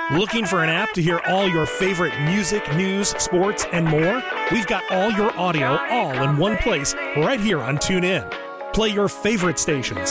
Looking for an app to hear all your favorite music, news, sports, and more? We've got all your audio all in one place right here on TuneIn. Play your favorite stations